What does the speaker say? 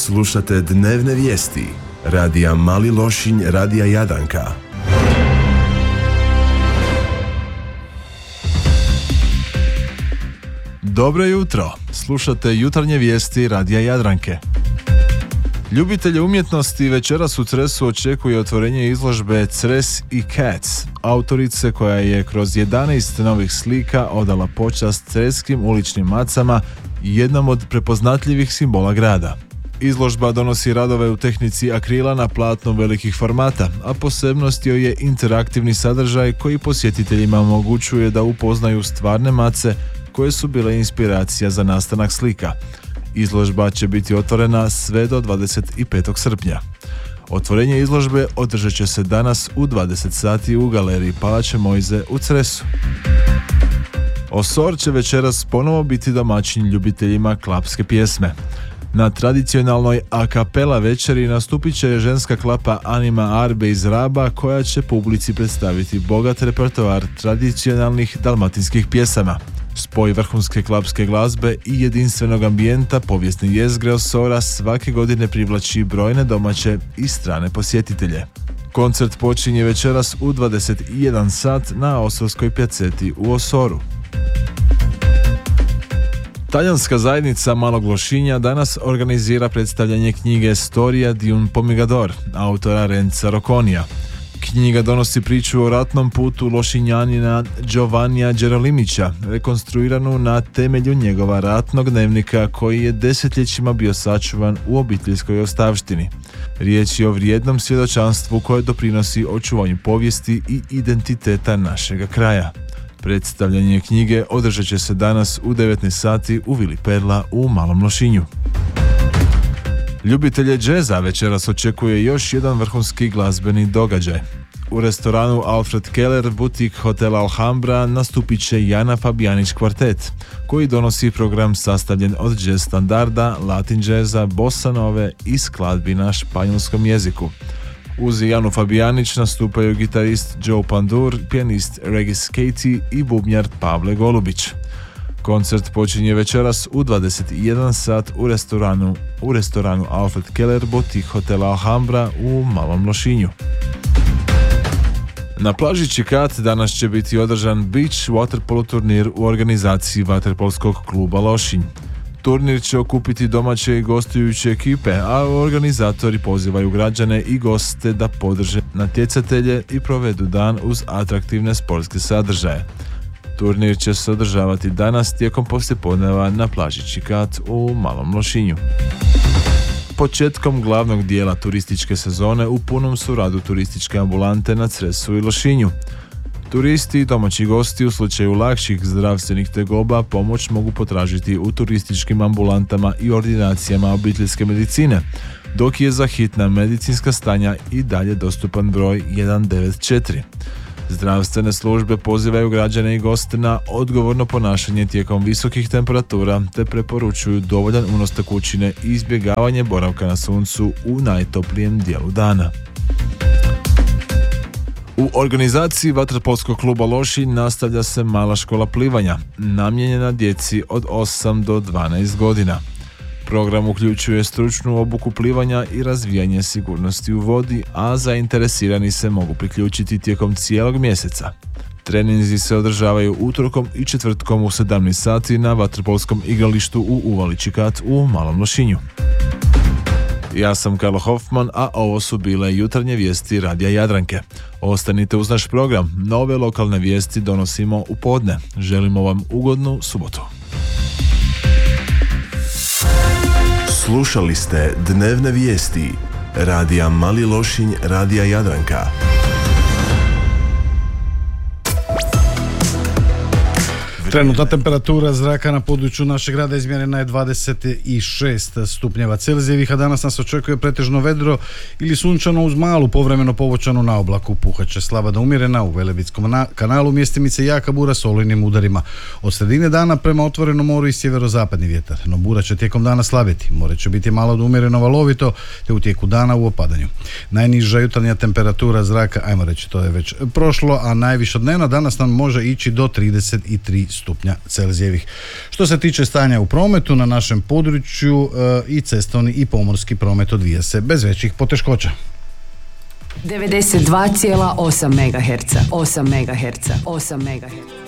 Slušate dnevne vijesti radija Mali Lošinj, radija Jadranka. Dobro jutro, slušate jutarnje vijesti radija Jadranke. Ljubitelje umjetnosti večeras u Cresu očekuje otvorenje izložbe Cres i Cats, autorice koja je kroz 11 novih slika odala počast creskim uličnim macama i jednom od prepoznatljivih simbola grada. Izložba donosi radove u tehnici akrila na platnu velikih formata, a posebnost joj je interaktivni sadržaj koji posjetiteljima omogućuje da upoznaju stvarne mace koje su bile inspiracija za nastanak slika. Izložba će biti otvorena sve do 25. srpnja. Otvorenje izložbe održat će se danas u 20 sati u galeriji Palače Mojze u Cresu. Osor će večeras ponovo biti domaćin ljubiteljima klapske pjesme. Na tradicionalnoj a cappella večeri nastupit će ženska klapa Anima Arbe iz Raba koja će publici predstaviti bogat repertoar tradicionalnih dalmatinskih pjesama. Spoj vrhunske klapske glazbe i jedinstvenog ambijenta povijesne jezgre Osora svake godine privlači brojne domaće i strane posjetitelje. Koncert počinje večeras u 21 sat na Osorskoj pjaceti u Osoru. Talijanska zajednica Malog Lošinja danas organizira predstavljanje knjige Storia di un Pomigador, autora Renza Roconija. Knjiga donosi priču o ratnom putu Lošinjanina Giovannija Đerolimića, rekonstruiranu na temelju njegova ratnog dnevnika koji je desetljećima bio sačuvan u obiteljskoj ostavštini. Riječ je o vrijednom svjedočanstvu koje doprinosi očuvanju povijesti i identiteta našega kraja. Predstavljanje knjige održat će se danas u 19 sati u Vili Perla u Malom Lošinju. Ljubitelje džeza večeras očekuje još jedan vrhunski glazbeni događaj. U restoranu Alfred Keller butik hotela Alhambra nastupit će Jana Fabijanić kvartet, koji donosi program sastavljen od džez standarda, latin džeza, bossa nove i skladbi na španjolskom jeziku. Uz Janu Fabijanić nastupaju gitarist Joe Pandur, pijanist Regis Katie i bubnjar Pavle Golubić. Koncert počinje večeras u 21 sat u restoranu Alfred Keller butik hotela Alhambra u Malom Lošinju. Na plaži Čikat danas će biti održan beach waterpolo turnir u organizaciji Vaterpolskog kluba Lošinj. Turnir će okupiti domaće i gostujuće ekipe, a organizatori pozivaju građane i goste da podrže natjecatelje i provedu dan uz atraktivne sportske sadržaje. Turnir će se održavati danas tijekom poslijepodneva na plaži Čikat u Malom Lošinju. Početkom glavnog dijela turističke sezone u punom su radu turističke ambulante na Cresu i Lošinju. Turisti i domaći gosti u slučaju lakših zdravstvenih tegoba pomoć mogu potražiti u turističkim ambulantama i ordinacijama obiteljske medicine, dok je za hitna medicinska stanja i dalje dostupan broj 194. Zdravstvene službe pozivaju građane i goste na odgovorno ponašanje tijekom visokih temperatura te preporučuju dovoljan unos tekućine i izbjegavanje boravka na suncu u najtoplijem dijelu dana. U organizaciji Vaterpolskog kluba Lošinj nastavlja se mala škola plivanja, namijenjena djeci od 8 do 12 godina. Program uključuje stručnu obuku plivanja i razvijanje sigurnosti u vodi, a zainteresirani se mogu priključiti tijekom cijelog mjeseca. Treninzi se održavaju utorkom i četvrtkom u 17 sati na Vaterpolskom igralištu u Uvali Čikat u Malom Lošinju. Ja sam Karlo Hoffman, a ovo su bile jutarnje vijesti radija Jadranke. Ostanite uz naš program, nove lokalne vijesti donosimo u podne. Želimo vam ugodnu subotu. Slušali ste dnevne vijesti radija Mali Lošinj, radija Jadranka. Trenutna temperatura zraka na području našeg grada izmjerena je 26 stupnjeva Celzijevih, a danas nas očekuje pretežno vedro ili sunčano uz malu povremeno povećanu naoblaku. Puhaće slaba do umjerena u Velebitskom kanalu, mjestimice jaka bura s olujnim udarima. Od sredine dana prema otvorenom moru i sjeverozapadni vjetar, no bura će tijekom dana slabiti. More će biti malo do umjereno valovito, te u tijeku dana u opadanju. Najniža jutarnja temperatura zraka, ajmo reći to je već prošlo, a najviša dnevna danas nam može ići do 33 stupnjeva. stupnja Celzijevih. Što se tiče stanja u prometu na našem području, i cestovni i pomorski promet odvija se bez većih poteškoća. 92,8 MHz, 8 MHz, 8 MHz.